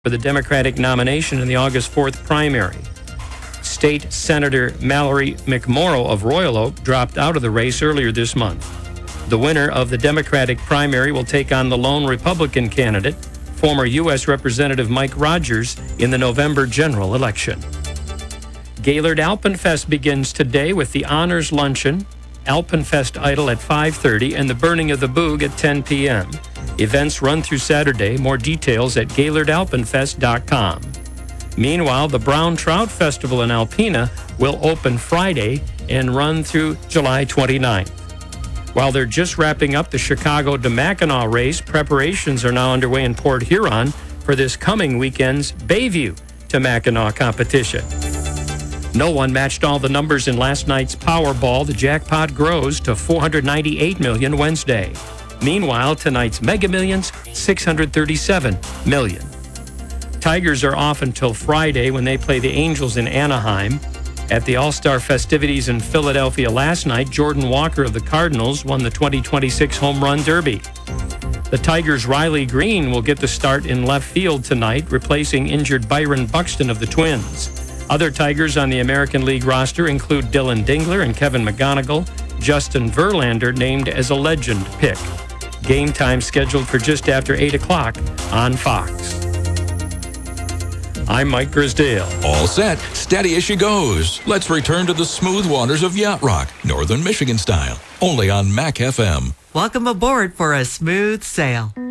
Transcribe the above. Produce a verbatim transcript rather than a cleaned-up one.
for the Democratic nomination in the August fourth primary. State Senator Mallory McMorrow of Royal Oak dropped out of the race earlier this month. The winner of the Democratic primary will take on the lone Republican candidate, former U S Representative Mike Rogers, in the November general election. Gaylord Alpenfest begins today with the Honors Luncheon, Alpenfest Idol at five thirty, and the Burning of the Boog at ten p.m. Events run through Saturday. More details at gaylord alpenfest dot com. Meanwhile, the Brown Trout Festival in Alpena will open Friday and run through July twenty-ninth. While they're just wrapping up the Chicago to Mackinac race, preparations are now underway in Port Huron for this coming weekend's Bayview to Mackinac competition. No one matched all the numbers in last night's Powerball. The jackpot grows to four hundred ninety-eight million dollars Wednesday. Meanwhile, tonight's Mega Millions, six hundred thirty-seven million dollars. Tigers are off until Friday when they play the Angels in Anaheim. At the All-Star festivities in Philadelphia last night, Jordan Walker of the Cardinals won the twenty twenty-six Home Run Derby. The Tigers' Riley Green will get the start in left field tonight, replacing injured Byron Buxton of the Twins. Other Tigers on the American League roster include Dylan Dingler and Kevin McGonigal, Justin Verlander named as a legend pick. Game time scheduled for just after eight o'clock on Fox. I'm Mike Grisdale. All set. Steady as she goes. Let's return to the smooth waters of Yacht Rock, Northern Michigan style. Only on Mac F M. Welcome aboard for a smooth sail.